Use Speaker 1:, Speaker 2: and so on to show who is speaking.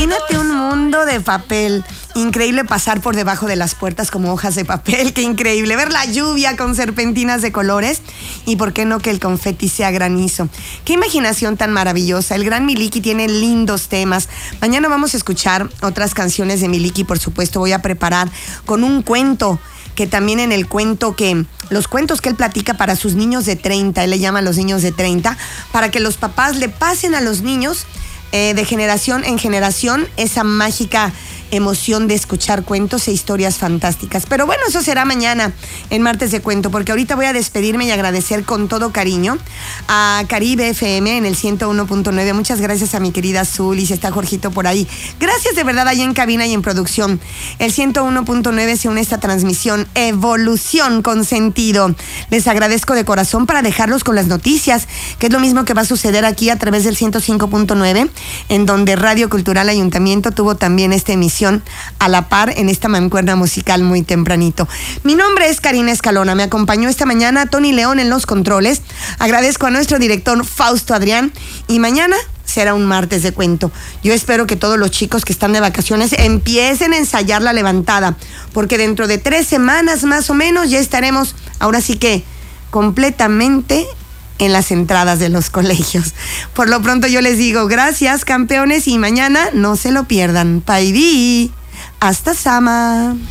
Speaker 1: Imagínate un mundo de papel. Increíble pasar por debajo de las puertas como hojas de papel. Qué increíble. Ver la lluvia con serpentinas de colores. Y por qué no que el confeti sea granizo. Qué imaginación tan maravillosa. El gran Miliki tiene lindos temas. Mañana vamos a escuchar otras canciones de Miliki. Por supuesto, voy a preparar con un cuento. Que también en el cuento los cuentos que él platica para sus niños de 30, él le llama a los niños de 30, para que los papás le pasen a los niños de generación en generación esa mágica emoción de escuchar cuentos e historias fantásticas. Pero bueno, eso será mañana en Martes de Cuento, porque ahorita voy a despedirme y agradecer con todo cariño a Caribe FM en el 101.9. Muchas gracias a mi querida Azul, y si está Jorgito por ahí. Gracias de verdad ahí en cabina y en producción. El 101.9 se une a esta transmisión Evolución con Sentido. Les agradezco de corazón para dejarlos con las noticias, que es lo mismo que va a suceder aquí a través del 105.9, en donde Radio Cultural Ayuntamiento tuvo también esta emisión a la par en esta mancuerna musical muy tempranito. Mi nombre es Karina Escalona, me acompañó esta mañana Tony León en los controles. Agradezco a nuestro director Fausto Adrián, y mañana será un Martes de Cuento. Yo espero que todos los chicos que están de vacaciones empiecen a ensayar la levantada, porque dentro de 3 semanas más o menos ya estaremos, ahora sí que completamente en las entradas de los colegios. Por lo pronto yo les digo gracias, campeones, y mañana no se lo pierdan. Bye bye. Hasta sama.